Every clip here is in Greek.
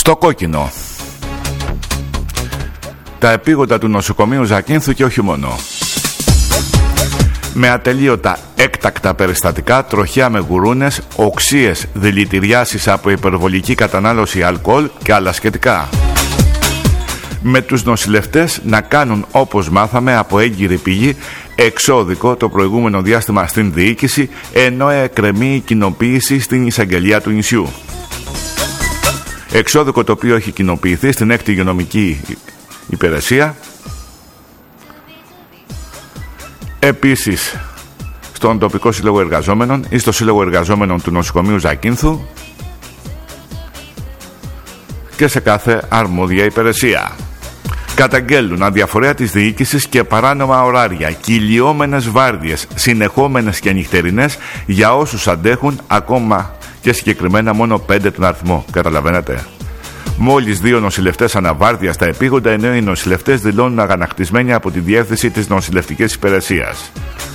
Στο κόκκινο. Τα επίγοντα του νοσοκομείου Ζακίνθου και όχι μόνο. Με ατελείωτα έκτακτα περιστατικά, τροχιά με γουρούνες, οξείες δηλητηριάσεις από υπερβολική κατανάλωση αλκοόλ και άλλα σχετικά. Με τους νοσηλευτές να κάνουν, όπως μάθαμε από έγκυρη πηγή, εξώδικο το προηγούμενο διάστημα στην διοίκηση, ενώ εκκρεμεί η κοινοποίηση στην εισαγγελία του νησιού. Εξώδικο το οποίο έχει κοινοποιηθεί στην 6η υγειονομική υπηρεσία, επίσης στον τοπικό σύλλογο εργαζόμενων ή στο σύλλογο εργαζόμενων του νοσοκομείου Ζακίνθου και σε κάθε αρμόδια υπηρεσία. Καταγγέλνουν αδιαφορία της διοίκησης και παράνομα ωράρια, κυλιόμενες βάρδιες, συνεχόμενες και νυχτερινές για όσους αντέχουν, ακόμα και συγκεκριμένα μόνο 5 τον αριθμό. Καταλαβαίνετε. Μόλις 2 νοσηλευτές αναβάρδια στα επίγοντα, ενώ οι νοσηλευτές δηλώνουν αγανακτισμένοι από τη διεύθυνση της νοσηλευτικής υπηρεσίας,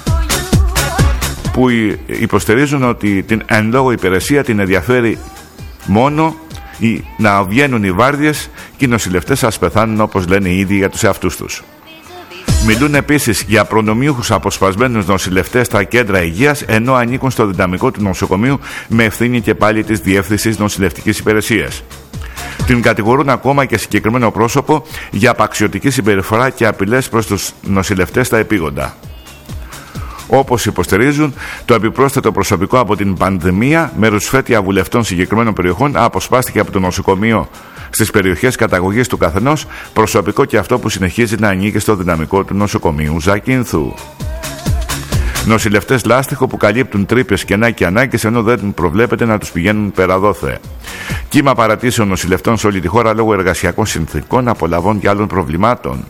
που υποστηρίζουν ότι την εν λόγω υπηρεσία την ενδιαφέρει μόνο να βγαίνουν οι βάρδιες και οι νοσηλευτές ας πεθάνουν, όπως λένε οι ίδιοι για τους εαυτούς τους. Μιλούν επίσης για προνομιούχους αποσπασμένους νοσηλευτές στα κέντρα υγείας, ενώ ανήκουν στο δυναμικό του νοσοκομείου με ευθύνη και πάλι της διεύθυνσης νοσηλευτικής υπηρεσίας. Την κατηγορούν ακόμα και συγκεκριμένο πρόσωπο για απαξιωτική συμπεριφορά και απειλές προς τους νοσηλευτές στα επίγοντα. Όπως υποστηρίζουν, το επιπρόσθετο προσωπικό από την πανδημία με ρουσφέτια βουλευτών συγκεκριμένων περιοχών αποσπάστηκε από το νοσοκομείο στις περιοχές καταγωγής του καθενός, προσωπικό και αυτό που συνεχίζει να ανήκει στο δυναμικό του νοσοκομείου Ζακίνθου. Νοσηλευτές λάστιχο που καλύπτουν τρύπες, κενά και ανάγκες, ενώ δεν προβλέπεται να τους πηγαίνουν πέρα δόθε. Κύμα παρατήσεων νοσηλευτών σε όλη τη χώρα λόγω εργασιακών συνθήκων, απολαβών και άλλων προβλημάτων.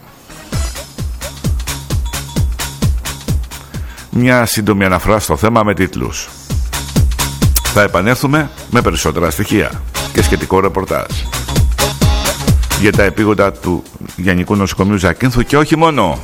Μια σύντομη αναφορά στο θέμα με τίτλους. Θα επανέλθουμε με περισσότερα στοιχεία και σχετικό ρεπορτάζ για τα επίγοντα του Γενικού Νοσοκομείου Ζακίνθου και όχι μόνο.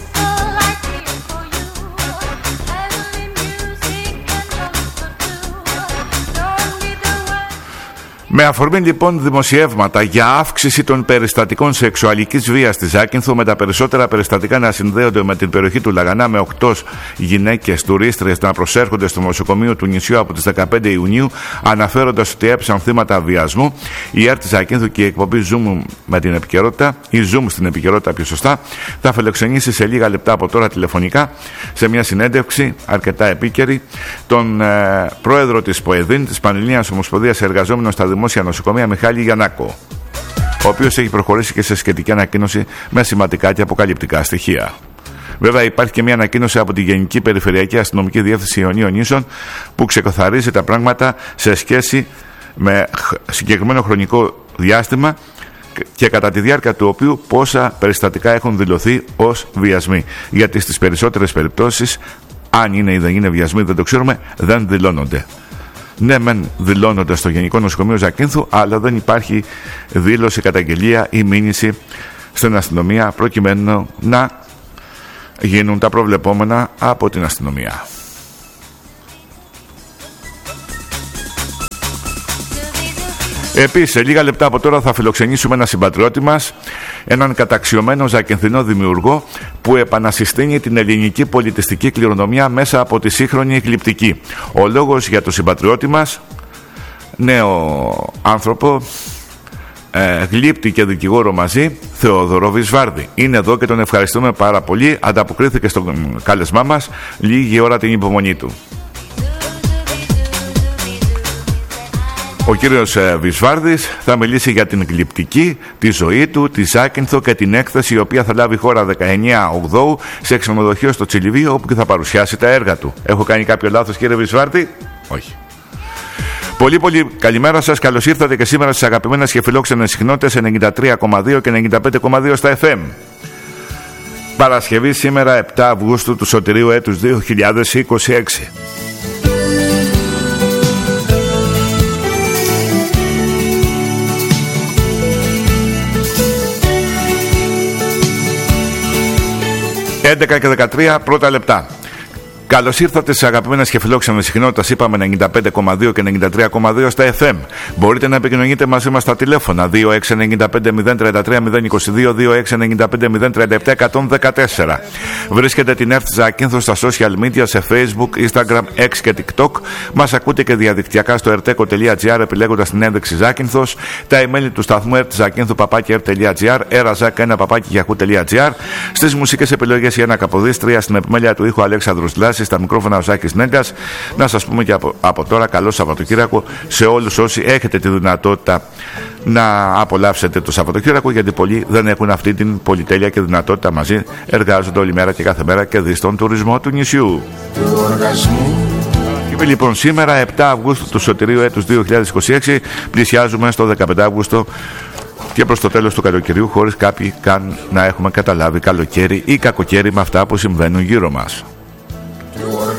Με αφορμή λοιπόν δημοσιεύματα για αύξηση των περιστατικών σεξουαλικής βίας στη Ζάκυνθο, με τα περισσότερα περιστατικά να συνδέονται με την περιοχή του Λαγανά, με 8 γυναίκες τουρίστριες να προσέρχονται στο νοσοκομείο του νησιού από τις 15 Ιουνίου, αναφέροντας ότι έπεσαν θύματα βιασμού, η ΕΡΤ Ζάκυνθου και η εκπομπή Zoom με την επικαιρότητα, ή Zoom στην επικαιρότητα πιο σωστά, θα φιλοξενήσει σε λίγα λεπτά από τώρα τηλεφωνικά, σε μια συνέντευξη αρκετά επίκαιρη, τον πρόεδρο της ΠΟΕΔΗΝ, της Πανελλήνιας Ομοσπονδίας Εργαζόμενων στα Δημόσια Νοσοκομεία, Μιχάλη Γιαννάκο, ο οποίος έχει προχωρήσει και σε σχετική ανακοίνωση με σημαντικά και αποκαλυπτικά στοιχεία. Βέβαια, υπάρχει και μια ανακοίνωση από τη Γενική Περιφερειακή Αστυνομική Διεύθυνση Ιωνίων Νήσων που ξεκαθαρίζει τα πράγματα σε σχέση με συγκεκριμένο χρονικό διάστημα και κατά τη διάρκεια του οποίου πόσα περιστατικά έχουν δηλωθεί ως βιασμοί. Γιατί στις περισσότερες περιπτώσεις, αν είναι ή δεν είναι βιασμοί, δεν το ξέρουμε, δεν δηλώνονται. Ναι, μεν δηλώνονται στο Γενικό Νοσοκομείο Ζακίνθου, αλλά δεν υπάρχει δήλωση, καταγγελία ή μήνυση στην αστυνομία προκειμένου να γίνουν τα προβλεπόμενα από την αστυνομία. Επίσης, σε λίγα λεπτά από τώρα θα φιλοξενήσουμε ένα συμπατριώτη μας, έναν καταξιωμένο ζακενθινό δημιουργό που επανασυστήνει την ελληνική πολιτιστική κληρονομιά μέσα από τη σύγχρονη εκλειπτική. Ο λόγος για τον συμπατριώτη μας, νέο άνθρωπο, γλύπτη και δικηγόρο μαζί, Θεόδωρο Βυσβάρδη. Είναι εδώ και τον ευχαριστούμε πάρα πολύ. Ανταποκρίθηκε στο κάλεσμά μας, λίγη ώρα την υπομονή του. Ο κύριος Βυσβάρδης θα μιλήσει για την γλυπτική, τη ζωή του, τη Ζάκυνθο και την έκθεση η οποία θα λάβει χώρα 19/8 σε ξενοδοχείο στο Τσιλιβείο, όπου και θα παρουσιάσει τα έργα του. Έχω κάνει κάποιο λάθος, κύριε Βυσβάρδη? Όχι. Πολύ καλημέρα σας. Καλώς ήρθατε και σήμερα στις αγαπημένες και φιλόξενες συχνότητες 93,2 και 95,2 στα FM. Παρασκευή σήμερα 7 Αυγούστου του Σωτηρίου έτους 2026. ...11 και 13 πρώτα λεπτά. Καλώς ήρθατε στις αγαπημένες και φιλόξενες συχνότητες. Είπαμε 95,2 και 93,2 στα FM. Μπορείτε να επικοινωνείτε μαζί μας στα τηλέφωνα 2695-033-022, 2695-037-114. Βρίσκετε την ΕΡΤ Ζάκυνθο στα social media, σε Facebook, Instagram, X και TikTok. Μας ακούτε και διαδικτυακά στο erteco.gr επιλέγοντας την ένδειξη Ζάκυνθος. Τα email του σταθμού ertzakinthu@er.gr, erazak1@yahoo.gr. Στις μουσικές επιλογές η Ένα Καποδίστρια, στην επιμέλεια του ήχου Αλέξανδρος Λάσης, στα μικρόφωνα ο Ζάκης Νέγκας. Να σας πούμε και από τώρα καλό Σαββατοκύριακο σε όλους όσοι έχετε τη δυνατότητα να απολαύσετε το Σαββατοκύριακο, γιατί πολλοί δεν έχουν αυτή την πολυτέλεια και δυνατότητα μαζί. Εργάζονται όλη μέρα και κάθε μέρα και δει στον τουρισμό του νησιού. Λοιπόν, σήμερα 7 Αυγούστου του σωτηρίου έτους 2026, πλησιάζουμε στο 15 Αύγουστο και προς το τέλος του καλοκαιριού, χωρίς κάποιοι καν να έχουμε καταλάβει καλοκαίρι ή κακοκαίρι με αυτά που συμβαίνουν γύρω μας.